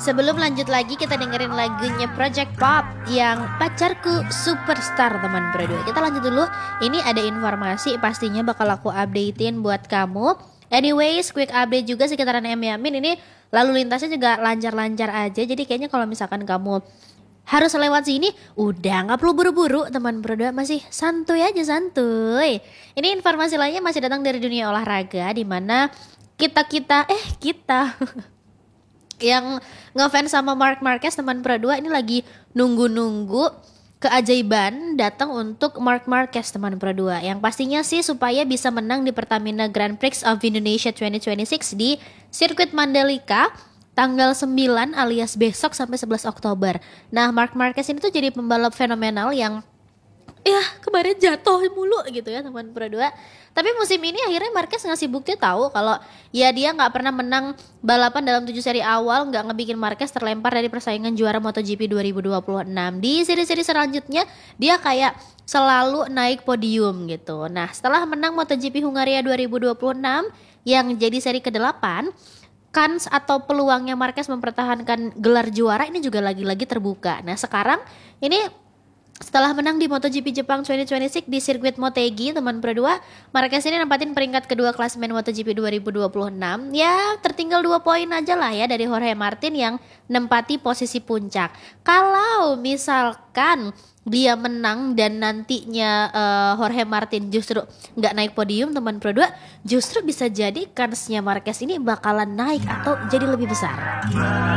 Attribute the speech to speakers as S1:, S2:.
S1: Sebelum lanjut lagi, kita dengerin lagunya Project Pop yang Pacarku Superstar, teman berdua. Kita lanjut dulu. Ini ada informasi pastinya bakal aku updatein buat kamu. Anyways, quick update juga sekitaran Yamin. Ini lalu lintasnya juga lancar-lancar aja. Jadi kayaknya kalau misalkan kamu harus lewat sini, udah nggak perlu buru-buru, teman berdua, masih santuy aja, santuy. Ini informasi lainnya masih datang dari dunia olahraga, di mana kita yang ngefans sama Marc Marquez, teman berdua, ini lagi nunggu keajaiban datang untuk Marc Marquez, teman berdua, yang pastinya sih supaya bisa menang di Pertamina Grand Prix of Indonesia 2026 di sirkuit Mandalika tanggal 9 alias besok sampai 11 Oktober. Nah, Marc Marquez ini tuh jadi pembalap fenomenal yang kemarin jatuh mulu gitu ya, teman berdua. Tapi musim ini akhirnya Marquez ngasih bukti tahu kalau ya dia nggak pernah menang balapan dalam 7 seri awal, nggak ngebikin Marquez terlempar dari persaingan juara MotoGP 2026. Di seri-seri selanjutnya dia kayak selalu naik podium gitu. Nah, setelah menang MotoGP Hungaria 2026 yang jadi seri ke-8, kans atau peluangnya Marquez mempertahankan gelar juara ini juga lagi-lagi terbuka. Nah, sekarang ini setelah menang di MotoGP Jepang 2026 di sirkuit Motegi, teman berdua, Marquez ini nempatin peringkat kedua klasemen MotoGP 2026. Ya, tertinggal 2 poin aja lah ya dari Jorge Martin yang nempati posisi puncak. Kalau misalkan dia menang dan nantinya Jorge Martin justru nggak naik podium, teman berdua, justru bisa jadi kansnya Marquez ini bakalan naik atau jadi lebih besar.